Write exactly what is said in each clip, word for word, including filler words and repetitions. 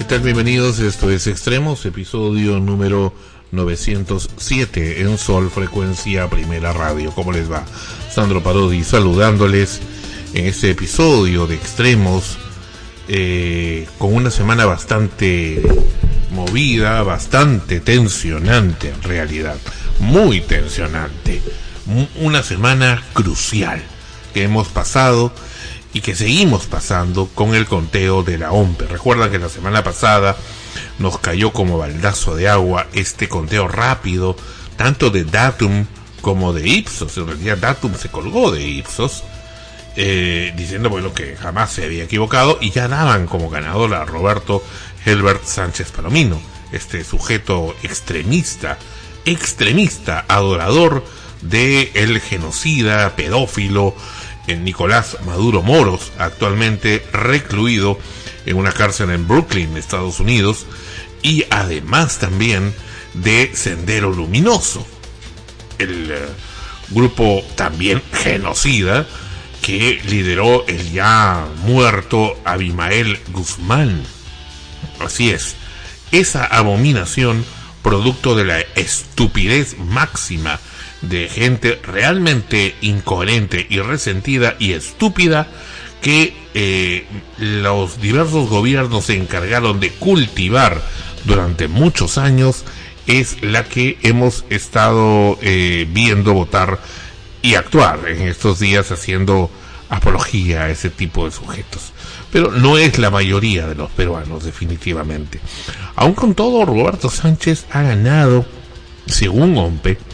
tal? Bienvenidos, esto es Extremos, episodio número novecientos siete en Sol, frecuencia Primera Radio. ¿Cómo les va? Sandro Parodi saludándoles en este episodio de Extremos, eh, con una semana bastante movida, bastante tensionante en realidad, muy tensionante, una semana crucial que hemos pasado y que seguimos pasando con el conteo de la O M P E. Recuerdan que la semana pasada nos cayó como baldazo de agua este conteo rápido, tanto de Datum como de Ipsos. En realidad Datum se colgó de Ipsos, eh, diciendo bueno que jamás se había equivocado, y ya daban como ganador a Roberto Helbert Sánchez Palomino, este sujeto extremista, extremista, adorador de el genocida, pedófilo, Nicolás Maduro Moros, actualmente recluido en una cárcel en Brooklyn, Estados Unidos, y además también de Sendero Luminoso, el uh, grupo también genocida que lideró el ya muerto Abimael Guzmán. Así es, esa abominación, producto de la estupidez máxima de gente realmente incoherente y resentida y estúpida, que eh, los diversos gobiernos se encargaron de cultivar durante muchos años, es la que hemos estado eh, viendo votar y actuar en estos días, haciendo apología a ese tipo de sujetos. Pero no es la mayoría de los peruanos, definitivamente. Aún con todo, Roberto Sánchez ha ganado, según O M P E,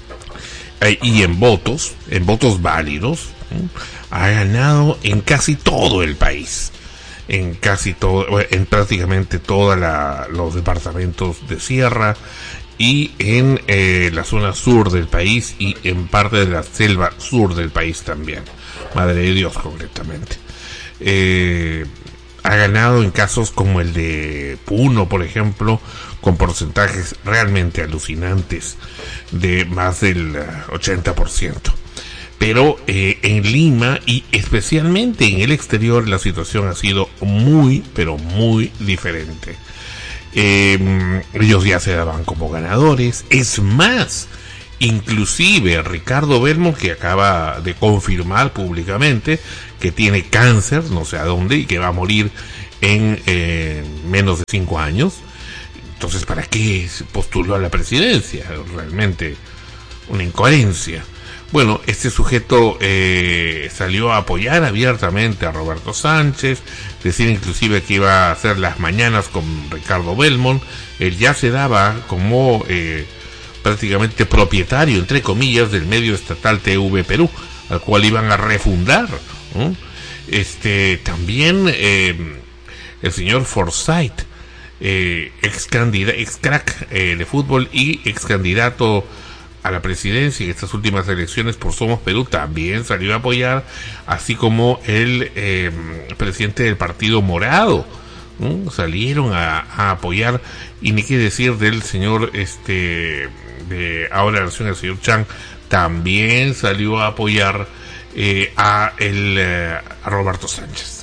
y en votos, en votos válidos, ¿eh? ha ganado en casi todo el país, en casi todo, en prácticamente todos los departamentos de Sierra, y en eh, la zona sur del país, y en parte de la selva sur del país también, Madre de Dios concretamente. Eh, ha ganado en casos como el de Puno, por ejemplo, con porcentajes realmente alucinantes de más del ochenta por ciento. Pero eh, en Lima y especialmente en el exterior la situación ha sido muy, pero muy diferente. Eh, ellos ya se daban como ganadores. Es más, inclusive Ricardo Belmont, que acaba de confirmar públicamente que tiene cáncer, no sé a dónde, y que va a morir en eh, menos de cinco años. Entonces, ¿para qué se postuló a la presidencia? Realmente una incoherencia. Bueno, este sujeto eh, salió a apoyar abiertamente a Roberto Sánchez, decir inclusive que iba a hacer las mañanas con Ricardo Belmont. Él ya se daba como eh, prácticamente propietario, entre comillas, del medio estatal T V Perú, al cual iban a refundar, ¿no? Este, también eh, el señor Forsyth, Eh, ex candidato, ex crack eh, de fútbol y ex candidato a la presidencia en estas últimas elecciones por Somos Perú, también salió a apoyar, así como el eh, presidente del Partido Morado, ¿no? Salieron a, a apoyar, y ni qué decir del señor este de ahora la nación, el señor Chang, también salió a apoyar eh, a el eh, a Roberto Sánchez.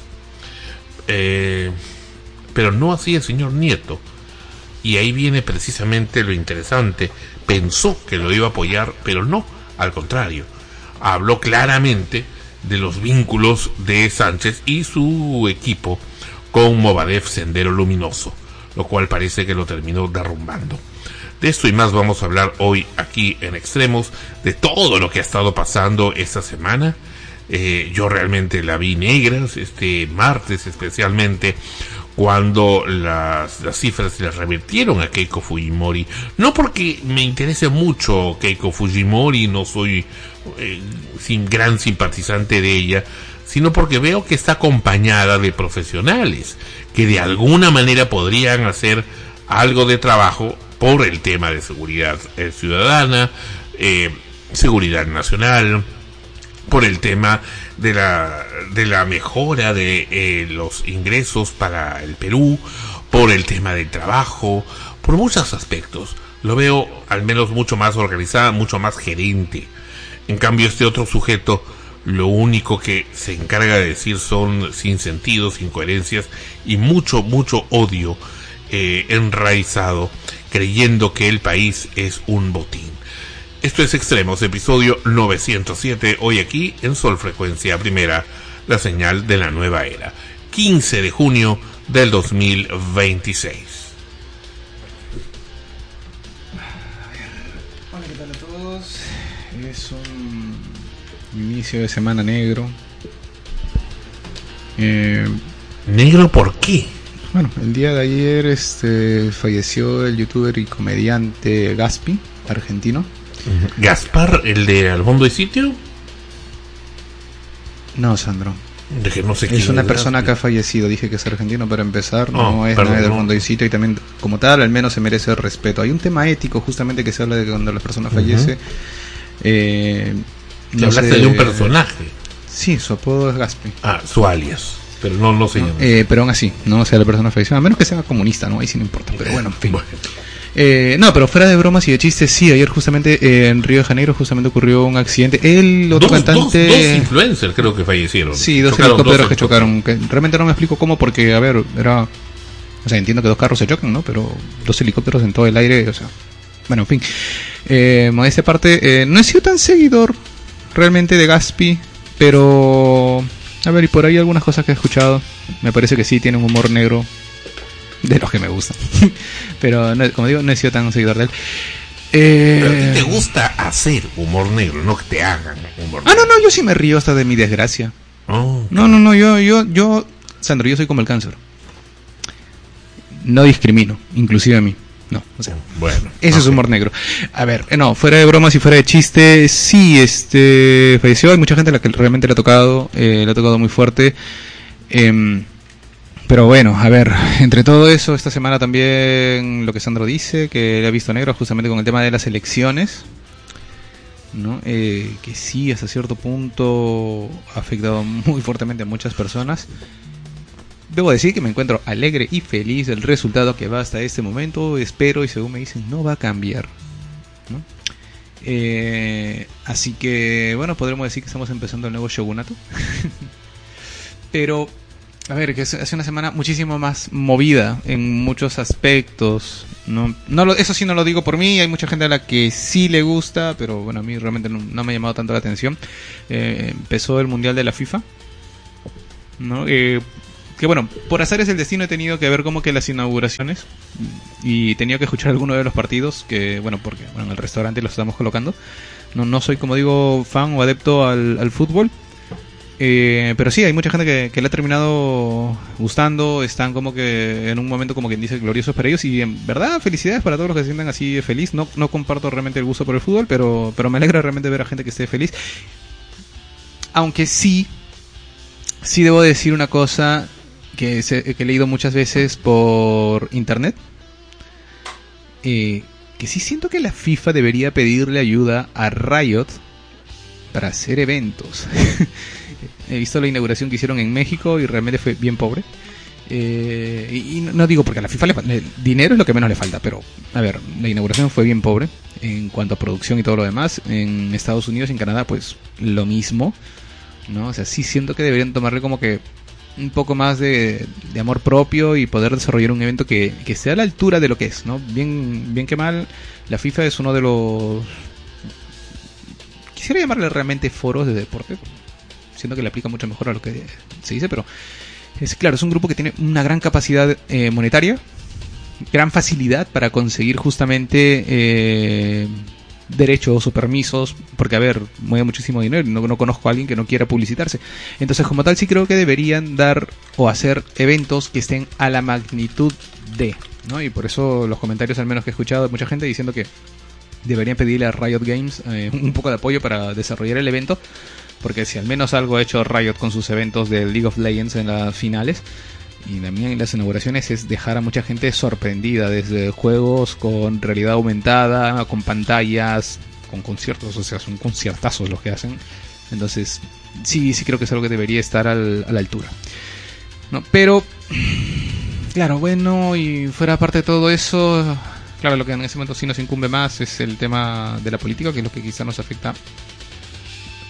Eh Pero no así el señor Nieto, y ahí viene precisamente lo interesante. Pensó que lo iba a apoyar, pero no, al contrario, habló claramente de los vínculos de Sánchez y su equipo con Movadef Sendero Luminoso, lo cual parece que lo terminó derrumbando. De esto y más vamos a hablar hoy aquí en Extremos, de todo lo que ha estado pasando esta semana. Eh, yo realmente la vi negra este martes, especialmente cuando las, las cifras se las revirtieron a Keiko Fujimori. No porque me interese mucho Keiko Fujimori, no soy eh, sin gran simpatizante de ella, sino porque veo que está acompañada de profesionales que de alguna manera podrían hacer algo de trabajo por el tema de seguridad eh, ciudadana, eh, seguridad nacional, por el tema de la de la mejora de eh, los ingresos para el Perú, por el tema del trabajo, por muchos aspectos. Lo veo al menos mucho más organizada, mucho más gerente. En cambio, este otro sujeto lo único que se encarga de decir son sinsentidos, incoherencias y mucho, mucho odio eh, enraizado, creyendo que el país es un botín. Esto es Extremos, episodio novecientos siete, hoy aquí en Sol Frecuencia Primera, la señal de la nueva era, quince de junio del dos mil veintiséis. Hola, ¿qué tal a todos? Es un inicio de semana negro. Eh, ¿Negro por qué? Bueno, el día de ayer este, falleció el youtuber y comediante Gaspi, argentino. ¿Gaspar, el de Al Fondo y Sitio? No, Sandro. De que no sé quién es una es persona Gaspi. que ha fallecido. Dije que es argentino para empezar. No, Oh, es perdón, nadie del no. Fondo y Sitio. Y también, como tal, al menos se merece el respeto. Hay un tema ético justamente que se habla de que cuando la persona fallece. Uh-huh. eh, Te no hablaste sé, de un personaje. Sí, su apodo es Gaspi. Ah, su alias. Pero no, no se ¿no? llama. Eh, pero aún así, no, o sea, la persona falleció, a menos que sea comunista, ¿no? Ahí sí no importa, pero bueno, en fin. Bueno. Eh, no, pero fuera de bromas y de chistes, sí, ayer justamente eh, en Río de Janeiro justamente ocurrió un accidente. El otro Dos, cantante... dos, dos influencers creo que fallecieron. Sí, dos Chocaron helicópteros dos que chocaron, que realmente no me explico cómo, porque, a ver, era... O sea, entiendo que dos carros se chocan, ¿no? Pero dos helicópteros en todo el aire, o sea... Bueno, en fin. Eh, modestia aparte, eh, no he sido tan seguidor realmente de Gaspi, pero... A ver, y por ahí algunas cosas que he escuchado, me parece que sí tiene un humor negro de los que me gustan. Pero, no, como digo, no he sido tan seguidor de él. Eh... Pero a ti te gusta hacer humor negro, no que te hagan humor Ah, negro. no, no, yo sí me río hasta de mi desgracia. Oh, No, no, no, yo, yo, yo, Sandro, yo soy como el cáncer. No discrimino, inclusive a mí. No, o sea, bueno. ese okay. es humor negro. A ver, eh, no, fuera de bromas y fuera de chiste, sí, este, falleció. Hay mucha gente a la que realmente le ha tocado, eh, le ha tocado muy fuerte. Eh, pero bueno, a ver, entre todo eso, esta semana también lo que Sandro dice, que le ha visto negro justamente con el tema de las elecciones, ¿no? Eh, que sí, hasta cierto punto ha afectado muy fuertemente a muchas personas. Debo decir que me encuentro alegre y feliz del resultado que va hasta este momento. Espero, y según me dicen, no va a cambiar, ¿no? Eh, así que, bueno, podremos decir que estamos empezando el nuevo shogunato. Pero, a ver, que hace una semana muchísimo más movida en muchos aspectos, ¿no? No lo, eso sí no lo digo por mí, hay mucha gente a la que sí le gusta, pero bueno, a mí realmente no, no me ha llamado tanto la atención. Eh, empezó el Mundial de la FIFA, ¿no? Eh, que bueno, por azares del destino he tenido que ver como que las inauguraciones y he tenido que escuchar algunos de los partidos, que bueno, porque bueno, en el restaurante los estamos colocando. No, no soy, como digo, fan o adepto al, al fútbol. Eh, pero sí, hay mucha gente que, que le ha terminado gustando, están como que en un momento como quien dice gloriosos para ellos, y en verdad felicidades para todos los que se sientan así feliz. No, no comparto realmente el gusto por el fútbol, pero, pero me alegra realmente ver a gente que esté feliz. Aunque sí, sí debo decir una cosa que, se, que he leído muchas veces por internet, eh, que sí siento que la FIFA debería pedirle ayuda a Riot para hacer eventos. He visto la inauguración que hicieron en México y realmente fue bien pobre. Eh, y, y no digo porque a la FIFA le, le, dinero es lo que menos le falta, pero a ver, la inauguración fue bien pobre en cuanto a producción y todo lo demás. En Estados Unidos y en Canadá pues lo mismo, ¿no? O sea, sí siento que deberían tomarle como que un poco más de, de amor propio y poder desarrollar un evento que, que esté a la altura de lo que es, ¿no? Bien, bien que mal, la FIFA es uno de los... Quisiera llamarle realmente foros de deporte, siento que le aplica mucho mejor a lo que se dice, pero es claro, es un grupo que tiene una gran capacidad eh, monetaria, gran facilidad para conseguir justamente eh, derechos o permisos, porque a ver, mueve muchísimo dinero y no, no conozco a alguien que no quiera publicitarse. Entonces, como tal, sí creo que deberían dar o hacer eventos que estén a la magnitud de, ¿no? Y por eso los comentarios, al menos que he escuchado de mucha gente diciendo que deberían pedirle a Riot Games eh, un poco de apoyo para desarrollar el evento, porque si al menos algo ha hecho Riot con sus eventos de League of Legends en las finales y también en las inauguraciones es dejar a mucha gente sorprendida, desde juegos con realidad aumentada, con pantallas, con conciertos, o sea, son conciertazos los que hacen. Entonces sí, sí creo que es algo que debería estar al, a la altura, ¿no? Pero claro, bueno, y fuera parte de todo eso, claro, lo que en ese momento sí nos incumbe más es el tema de la política, que es lo que quizá nos afecta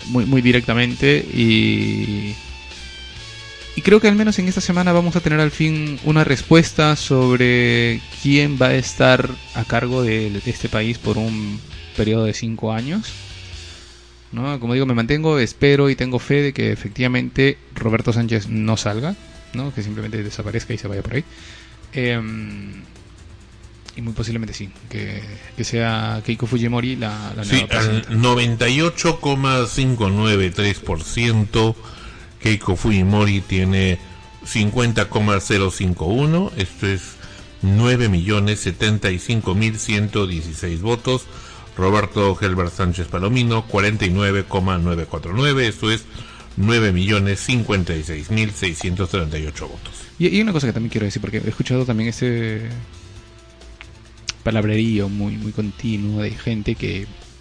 muy, muy directamente y... Y creo que al menos en esta semana vamos a tener al fin una respuesta sobre quién va a estar a cargo de este país por un periodo de cinco años. ¿No? Como digo, me mantengo, espero y tengo fe de que efectivamente Roberto Sánchez no salga, ¿no? Que simplemente desaparezca y se vaya por ahí. Eh, y muy posiblemente sí, que, que sea Keiko Fujimori la, la nueva sí, presidenta. al noventa y ocho coma quinientos noventa y tres por ciento Keiko Fujimori tiene cincuenta coma cero cincuenta y uno, esto es nueve millones setenta y cinco mil ciento dieciséis votos. Roberto Helber Sánchez Palomino cuarenta y nueve coma novecientos cuarenta y nueve, esto es nueve millones cincuenta y seis mil seiscientos treinta y ocho votos. Y, y una cosa que también quiero decir, porque he escuchado también ese palabrerío muy, muy continuo de gente que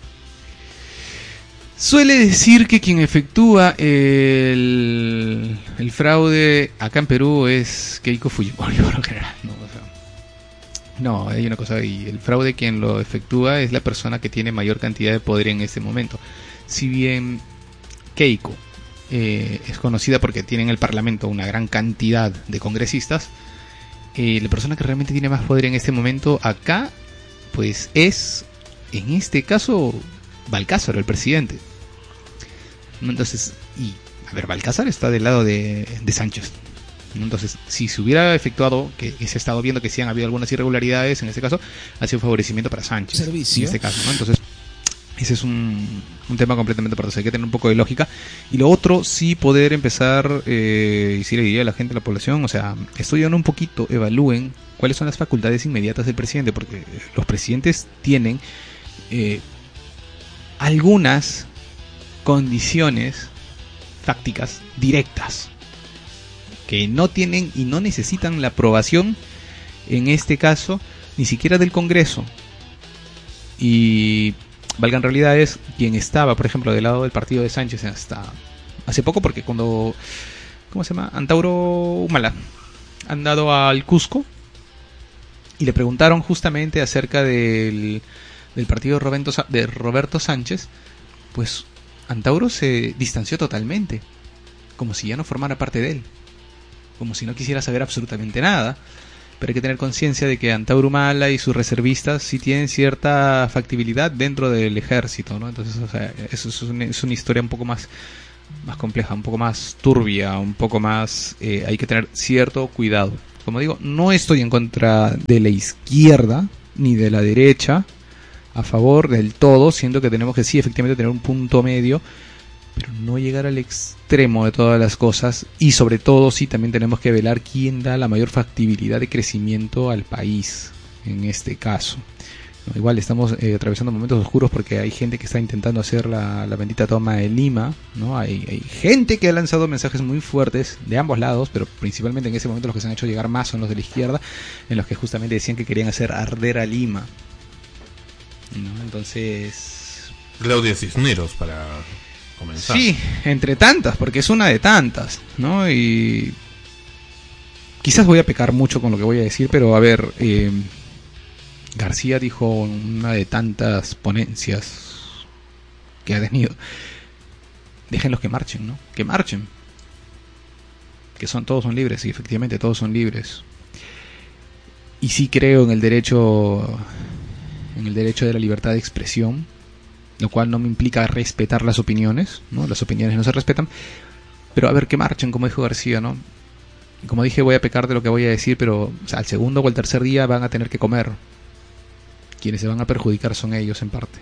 suele decir que quien efectúa el, el fraude acá en Perú es Keiko Fujimori, por lo general, ¿no? O sea, no, hay una cosa, y el fraude quien lo efectúa es la persona que tiene mayor cantidad de poder en este momento. Si bien Keiko eh, es conocida porque tiene en el Parlamento una gran cantidad de congresistas, eh, la persona que realmente tiene más poder en este momento acá, pues es, en este caso, Balcázar, el presidente. Entonces, y a ver, Balcázar está del lado de, de Sánchez. Entonces, si se hubiera efectuado, que, que se ha estado viendo que sí han habido algunas irregularidades, en este caso, ha sido un favorecimiento para Sánchez. Servicio. En este caso, ¿no? Entonces, ese es un, un tema completamente aparte. Hay que tener un poco de lógica. Y lo otro, sí poder empezar, eh, y sí le diría a la gente, a la población, o sea, estudian un poquito, evalúen cuáles son las facultades inmediatas del presidente, porque los presidentes tienen eh, algunas condiciones fácticas directas que no tienen y no necesitan la aprobación, en este caso, ni siquiera del Congreso. Y valgan realidades, quien estaba, por ejemplo, del lado del partido de Sánchez hasta hace poco, porque cuando, ¿cómo se llama? Antauro Humala han dado al Cusco y le preguntaron justamente acerca del, del partido Roberto, de Roberto Sánchez, pues Antauro se distanció totalmente, como si ya no formara parte de él, como si no quisiera saber absolutamente nada. Pero hay que tener conciencia de que Antauro Humala y sus reservistas sí tienen cierta factibilidad dentro del ejército, ¿no? Entonces, o sea, eso es una, es una historia un poco más, más compleja, un poco más turbia, un poco más... Eh, hay que tener cierto cuidado. Como digo, no estoy en contra de la izquierda ni de la derecha, a favor del todo, siendo que tenemos que sí, efectivamente, tener un punto medio, pero no llegar al extremo de todas las cosas, y sobre todo sí también tenemos que velar quién da la mayor factibilidad de crecimiento al país en este caso. No, igual estamos eh, atravesando momentos oscuros porque hay gente que está intentando hacer la, la bendita toma de Lima, ¿no? Hay, hay gente que ha lanzado mensajes muy fuertes de ambos lados, pero principalmente en ese momento los que se han hecho llegar más son los de la izquierda, en los que justamente decían que querían hacer arder a Lima, ¿no? Entonces, Claudia Cisneros, para comenzar. Sí, entre tantas, porque es una de tantas, ¿no? Y quizás voy a pecar mucho con lo que voy a decir, pero a ver, eh, García dijo una de tantas ponencias que ha tenido: déjenlos que marchen, ¿no? Que marchen. Que son, todos son libres, y efectivamente todos son libres. Y sí creo en el derecho, en el derecho de la libertad de expresión, lo cual no me implica respetar las opiniones, ¿no? Las opiniones no se respetan, pero a ver, que marchen, como dijo García, ¿no? Como dije, voy a pecar de lo que voy a decir, pero o sea, al segundo o al tercer día van a tener que comer. Quienes se van a perjudicar son ellos en parte.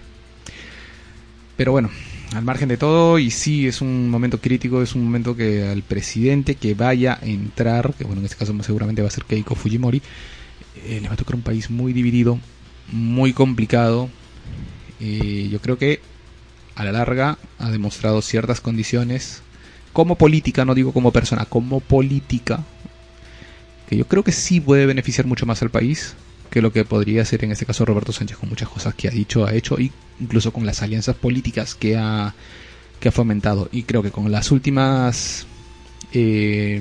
Pero bueno, al margen de todo, y sí es un momento crítico, es un momento que al presidente que vaya a entrar, que bueno, en este caso seguramente va a ser Keiko Fujimori, eh, le va a tocar un país muy dividido, muy complicado. Y yo creo que a la larga ha demostrado ciertas condiciones como política, no digo como persona, como política, que yo creo que sí puede beneficiar mucho más al país que lo que podría hacer en este caso Roberto Sánchez, con muchas cosas que ha dicho, ha hecho, y incluso con las alianzas políticas que ha, que ha fomentado. Y creo que con las últimas eh,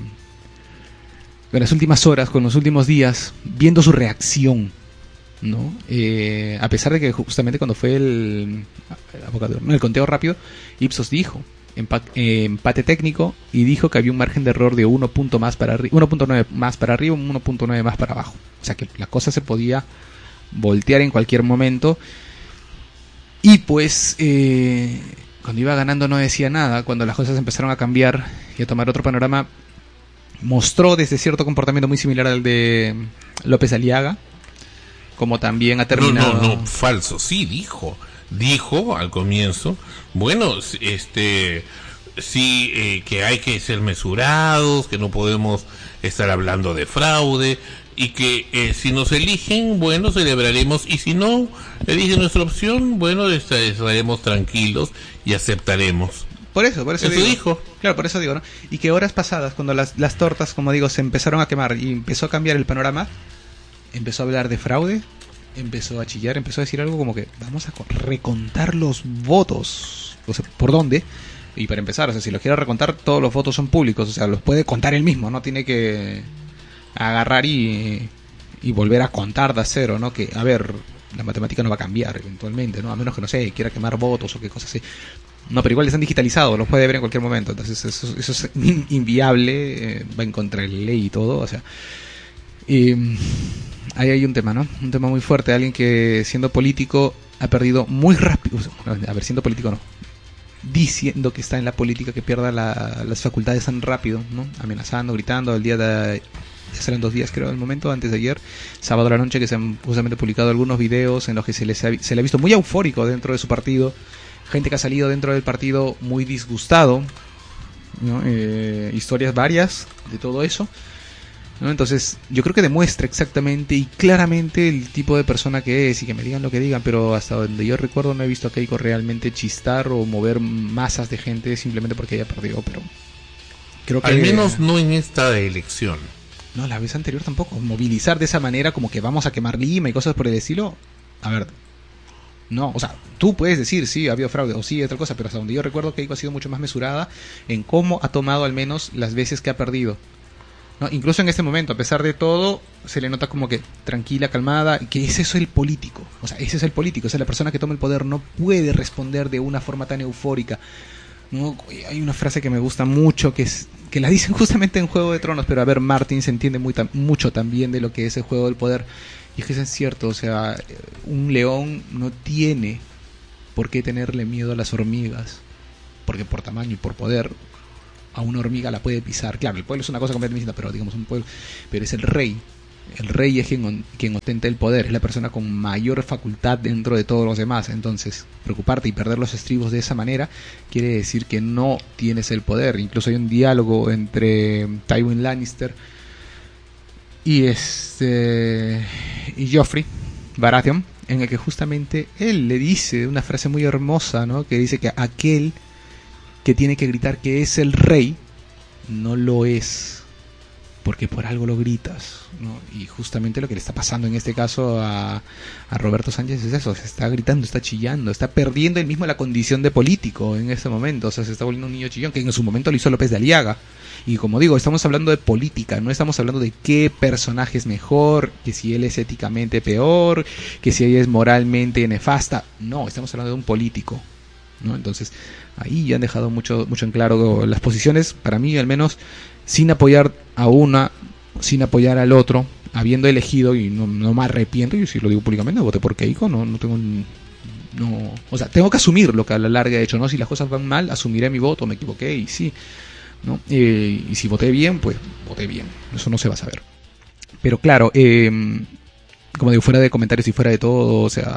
con las últimas horas, con los últimos días, viendo su reacción, ¿no? Eh, a pesar de que justamente cuando fue el, el, el conteo rápido, Ipsos dijo empa- eh, empate técnico, y dijo que había un margen de error de uno punto más para arri- uno punto nueve más para arriba, uno punto nueve más para abajo. O sea que la cosa se podía voltear en cualquier momento. Y pues eh, cuando iba ganando no decía nada. Cuando las cosas empezaron a cambiar y a tomar otro panorama, mostró desde cierto comportamiento muy similar al de López Aliaga, como también ha terminado... No, no, no, falso, sí, dijo, dijo al comienzo, bueno, este, sí, eh, que hay que ser mesurados, que no podemos estar hablando de fraude, y que eh, si nos eligen, bueno, celebraremos, y si no eligen nuestra opción, bueno, estaremos tranquilos y aceptaremos. Por eso, por eso, eso digo. dijo. Claro, por eso digo, ¿no? Y que horas pasadas, cuando las, las tortas, como digo, se empezaron a quemar y empezó a cambiar el panorama, empezó a hablar de fraude, empezó a chillar, empezó a decir algo como que vamos a recontar los votos. O sea, ¿por dónde? Y para empezar, o sea, si los quiere recontar, todos los votos son públicos, o sea, los puede contar él mismo, no tiene que agarrar y, y volver a contar de cero, ¿no? Que, a ver, la matemática no va a cambiar eventualmente, ¿no? A menos que, no sé, quiera quemar votos o qué cosas así. No, pero igual están digitalizados, los puede ver en cualquier momento, entonces eso, eso es inviable, eh, va en contra de la ley y todo, o sea... Y ahí hay un tema, ¿no? Un tema muy fuerte, alguien que siendo político ha perdido muy rápido, a ver, siendo político no, diciendo que está en la política, que pierda la, las facultades tan rápido, ¿no? Amenazando, gritando, el día de... ya serán dos días creo, el momento, antes de ayer, sábado a la noche, que se han justamente publicado algunos videos en los que se, les ha, se le ha visto muy eufórico dentro de su partido, gente que ha salido dentro del partido muy disgustado, ¿no? Eh, historias varias de todo eso, ¿no? Entonces yo creo que demuestra exactamente y claramente el tipo de persona que es, y que me digan lo que digan, pero hasta donde yo recuerdo no he visto a Keiko realmente chistar o mover masas de gente simplemente porque haya perdido, pero creo que... Al menos no en esta elección. No, la vez anterior tampoco. Movilizar de esa manera como que vamos a quemar Lima y cosas por el estilo, a ver... No, o sea, tú puedes decir, sí, ha habido fraude, o sí, otra cosa, pero hasta donde yo recuerdo, Keiko ha sido mucho más mesurada en cómo ha tomado al menos las veces que ha perdido, ¿no? Incluso en este momento, a pesar de todo, se le nota como que tranquila, calmada, que ese es el político, o sea, ese es el político, esa es la persona que toma el poder, no puede responder de una forma tan eufórica, ¿no? Hay una frase que me gusta mucho, que es que la dicen justamente en Juego de Tronos, pero a ver, Martin se entiende muy tam- mucho también de lo que es el juego del poder. Y es que es cierto, o sea, un león no tiene por qué tenerle miedo a las hormigas, porque por tamaño y por poder a una hormiga la puede pisar. Claro, el pueblo es una cosa completamente distinta, pero digamos un pueblo, pero es el rey. El rey es quien, quien ostenta el poder, es la persona con mayor facultad dentro de todos los demás. Entonces, preocuparte y perder los estribos de esa manera quiere decir que no tienes el poder. Incluso hay un diálogo entre Tywin Lannister y este y Joffrey Baratheon, en el que justamente él le dice una frase muy hermosa, ¿no? Que dice que aquel que tiene que gritar que es el rey no lo es, porque por algo lo gritas, ¿no? Y justamente lo que le está pasando en este caso a, a Roberto Sánchez es eso, se está gritando, está chillando, está perdiendo él mismo la condición de político en este momento, o sea, se está volviendo un niño chillón, que en su momento lo hizo López de Aliaga. Y como digo, estamos hablando de política, no estamos hablando de qué personaje es mejor, que si él es éticamente peor, que si ella es moralmente nefasta. No, estamos hablando de un político, ¿no? Entonces, ahí ya han dejado mucho, mucho en claro las posiciones, para mí al menos, sin apoyar a una, sin apoyar al otro, habiendo elegido, y no, no me arrepiento, y si lo digo públicamente, voté por Keiko, no, no tengo... no, o sea, tengo que asumir lo que a la larga he hecho, ¿no? Si las cosas van mal, asumiré mi voto, me equivoqué, y sí... ¿no? Eh, y si voté bien, pues voté bien, eso no se va a saber. Pero claro, eh, como digo, fuera de comentarios y fuera de todo, o sea,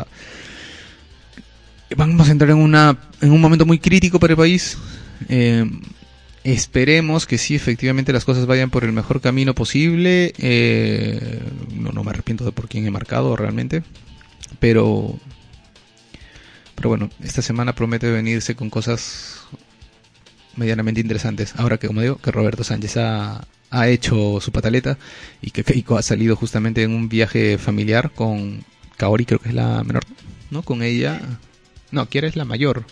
vamos a entrar en una en un momento muy crítico para el país. Eh, esperemos que sí, efectivamente las cosas vayan por el mejor camino posible. Eh, no, no me arrepiento de por quién he marcado realmente, pero pero bueno, esta semana promete venirse con cosas medianamente interesantes. Ahora que, como digo, que Roberto Sánchez ha, ha hecho su pataleta y que Keiko ha salido justamente en un viaje familiar con Kaori, creo que es la menor, ¿no? Con ella. No, Kiara es la mayor.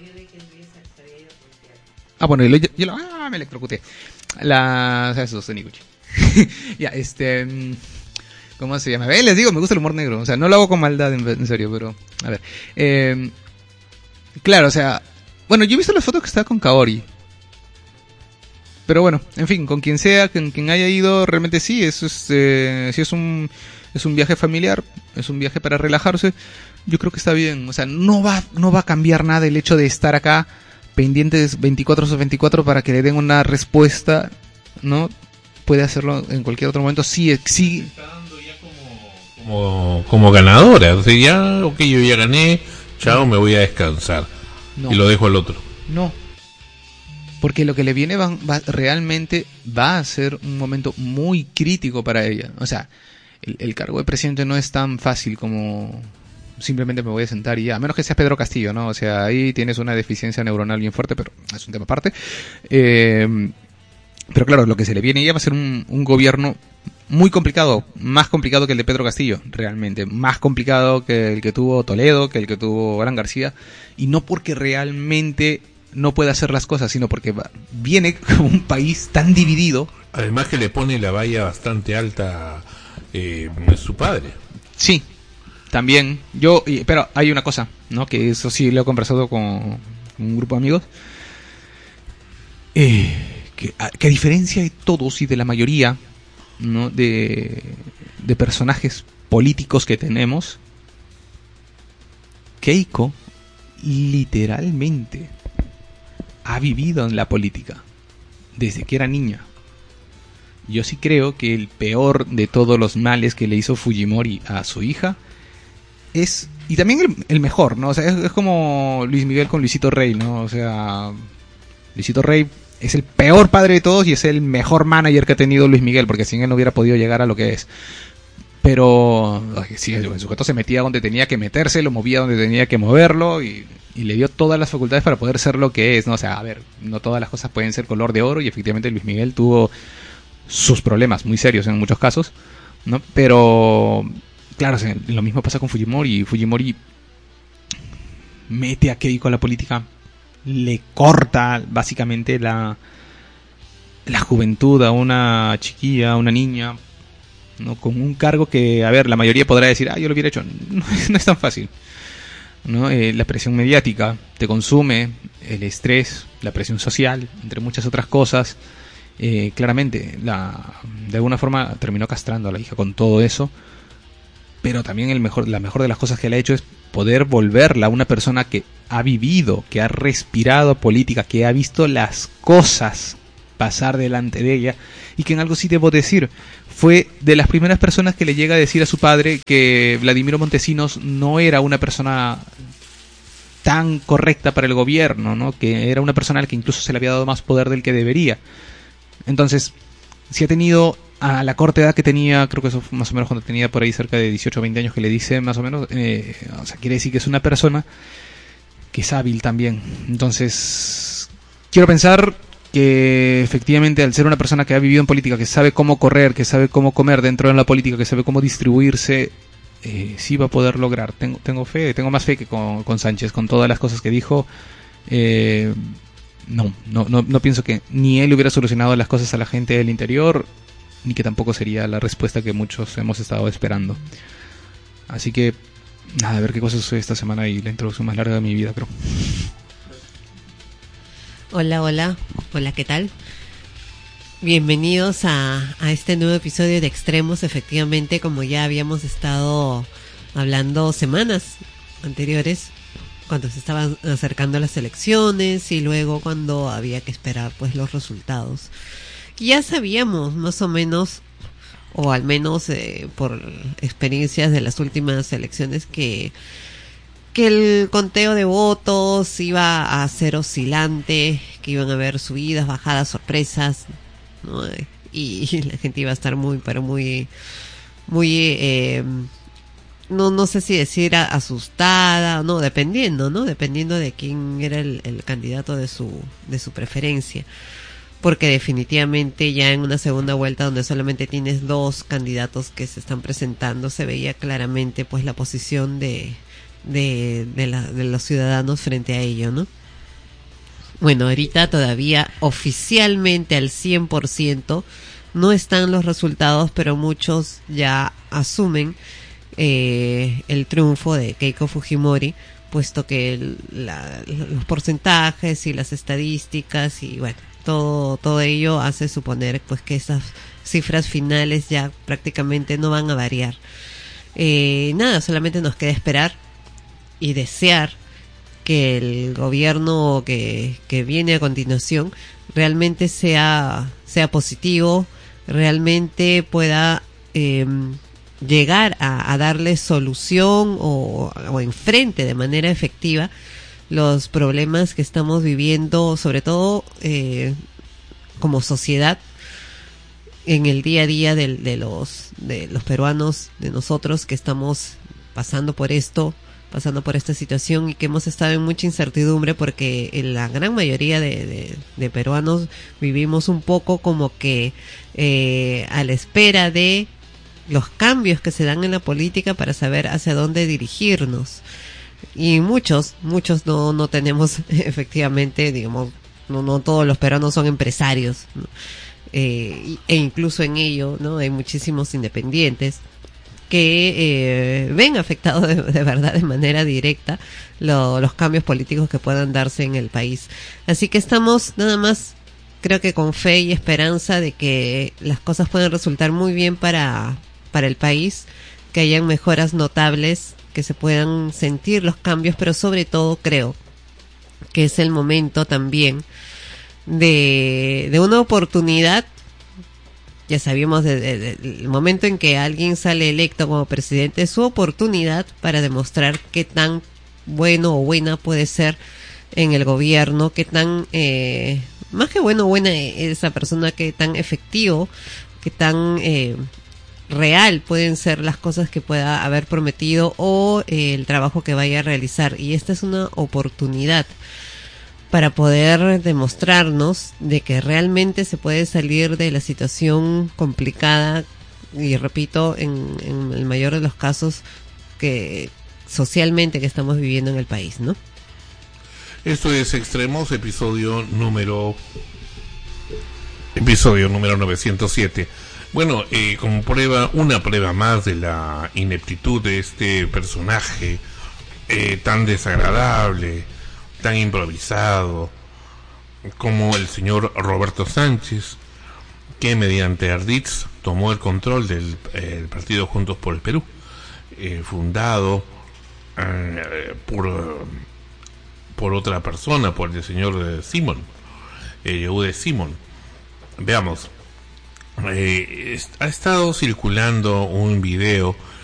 Ah, bueno, yo, yo, yo ah, me electrocuté. La... Eso, Seniguchi. Ya, este... ¿Cómo se llama? Eh, les digo, me gusta el humor negro. O sea, no lo hago con maldad, en, en serio, pero... A ver. Eh, claro, o sea... Bueno, yo he visto la foto que está con Kaori. Pero bueno, en fin, con quien sea, con quien haya ido, realmente sí, eso es, eh, sí es un, es un viaje familiar, es un viaje para relajarse. Yo creo que está bien, o sea, no va, no va a cambiar nada el hecho de estar acá pendientes veinticuatro sobre veinticuatro para que le den una respuesta, ¿no? Puede hacerlo en cualquier otro momento, sí, sí. Está dando ya como, como, como ganadora, o sea, ya, ok, yo ya gané, chao, me voy a descansar. No. Y lo dejo al otro. No. Porque lo que le viene va, va, realmente va a ser un momento muy crítico para ella. O sea, el, el cargo de presidente no es tan fácil como simplemente me voy a sentar y ya. A menos que seas Pedro Castillo, ¿no? O sea, ahí tienes una deficiencia neuronal bien fuerte, pero es un tema aparte. Eh, pero claro, lo que se le viene a ella va a ser un, un gobierno muy complicado. Más complicado que el de Pedro Castillo, realmente. Más complicado que el que tuvo Toledo, que el que tuvo Alan García. Y no porque realmente no puede hacer las cosas, sino porque va, viene con un país tan dividido. Además que le pone la valla bastante alta eh, su padre. Sí, también. Yo, pero hay una cosa, ¿no? Que eso sí lo he conversado con un grupo de amigos. Eh, que, a, que a diferencia de todos y de la mayoría, ¿no? de, de personajes políticos que tenemos, Keiko literalmente ha vivido en la política desde que era niña. Yo sí creo que el peor de todos los males que le hizo Fujimori a su hija es, y también el, el mejor, ¿no? O sea, es, es como Luis Miguel con Luisito Rey, ¿no? O sea, Luisito Rey es el peor padre de todos y es el mejor manager que ha tenido Luis Miguel, porque sin él no hubiera podido llegar a lo que es. Pero sí, el sujeto se metía donde tenía que meterse, lo movía donde tenía que moverlo y, y le dio todas las facultades para poder ser lo que es, ¿no? O sea, a ver, no todas las cosas pueden ser color de oro y efectivamente Luis Miguel tuvo sus problemas muy serios en muchos casos, ¿no? Pero claro, o sea, lo mismo pasa con Fujimori. Fujimori mete a Keiko a la política, le corta básicamente la, la juventud a una chiquilla, a una niña, ¿no? Con un cargo que, a ver, la mayoría podrá decir, ah, yo lo hubiera hecho. No, no es tan fácil, ¿no? Eh, la presión mediática te consume, el estrés, la presión social, entre muchas otras cosas. Eh, claramente, la, de alguna forma terminó castrando a la hija con todo eso. Pero también el mejor, la mejor de las cosas que le ha hecho es poder volverla a una persona que ha vivido, que ha respirado política, que ha visto las cosas pasar delante de ella, y que en algo sí debo decir, fue de las primeras personas que le llega a decir a su padre que Vladimiro Montesinos no era una persona tan correcta para el gobierno, ¿no? Que era una persona a la que incluso se le había dado más poder del que debería. Entonces, si ha tenido a la corta edad que tenía, creo que eso fue más o menos cuando tenía por ahí cerca de dieciocho o veinte años que le dice más o menos, eh, o sea, quiere decir que es una persona que es hábil también. Entonces, quiero pensar que efectivamente al ser una persona que ha vivido en política, que sabe cómo correr, que sabe cómo comer dentro de la política, que sabe cómo distribuirse, eh, sí va a poder lograr. Tengo, tengo fe, tengo más fe que con, con Sánchez, con todas las cosas que dijo. Eh, no, no, no, no pienso que ni él hubiera solucionado las cosas a la gente del interior, ni que tampoco sería la respuesta que muchos hemos estado esperando. Así que, nada, a ver qué cosas sucede esta semana y la introducción más larga de mi vida, creo. Hola, hola, hola, ¿qué tal? Bienvenidos a, a este nuevo episodio de Extremos. Efectivamente, como ya habíamos estado hablando semanas anteriores, cuando se estaban acercando las elecciones y luego cuando había que esperar pues los resultados. Ya sabíamos más o menos, o al menos eh, por experiencias de las últimas elecciones, que que el conteo de votos iba a ser oscilante, que iban a haber subidas, bajadas, sorpresas, ¿no? Y, y la gente iba a estar muy, pero muy, muy, eh, no, no sé si decir asustada, no, dependiendo, ¿no? Dependiendo de quién era el, el candidato de su, de su preferencia. Porque definitivamente ya en una segunda vuelta donde solamente tienes dos candidatos que se están presentando, se veía claramente pues la posición de de, de, la, de los ciudadanos frente a ello, ¿no? Bueno, ahorita todavía oficialmente al cien por ciento no están los resultados, pero muchos ya asumen eh, el triunfo de Keiko Fujimori puesto que el, la, los porcentajes y las estadísticas y bueno, todo todo ello hace suponer pues que esas cifras finales ya prácticamente no van a variar. Eh, nada, solamente nos queda esperar y desear que el gobierno que, que viene a continuación realmente sea, sea positivo, realmente pueda eh, llegar a, a darle solución o, o enfrente de manera efectiva los problemas que estamos viviendo, sobre todo eh, como sociedad, en el día a día de, de los de los peruanos, de nosotros que estamos pasando por esto, pasando por esta situación y que hemos estado en mucha incertidumbre porque en la gran mayoría de, de, de peruanos vivimos un poco como que eh, a la espera de los cambios que se dan en la política para saber hacia dónde dirigirnos. Y muchos, muchos no, no tenemos efectivamente, digamos, no, no todos los peruanos son empresarios, ¿no? Eh, e incluso en ello, ¿no? Hay muchísimos independientes que eh, ven afectados de, de verdad de manera directa lo, los cambios políticos que puedan darse en el país. Así que estamos nada más, creo que con fe y esperanza de que las cosas puedan resultar muy bien para, para el país, que hayan mejoras notables, que se puedan sentir los cambios, pero sobre todo creo que es el momento también de, de una oportunidad. Ya sabíamos desde el momento en que alguien sale electo como presidente, es su oportunidad para demostrar qué tan bueno o buena puede ser en el gobierno, qué tan, eh, más que bueno o buena esa persona, qué tan efectivo, qué tan eh, real pueden ser las cosas que pueda haber prometido o eh, el trabajo que vaya a realizar. Y esta es una oportunidad para poder demostrarnos de que realmente se puede salir de la situación complicada y repito, en, en el mayor de los casos que socialmente que estamos viviendo en el país, ¿no? Esto es Extremos, episodio número episodio número novecientos siete. Bueno, eh, como prueba, una prueba más de la ineptitud de este personaje eh, tan desagradable, tan improvisado como el señor Roberto Sánchez, que mediante Arditz tomó el control del eh, partido Juntos por el Perú, eh, fundado eh, por por otra persona, por el señor Simón, eh, Yehude Simón. Veamos, eh, ha estado circulando un video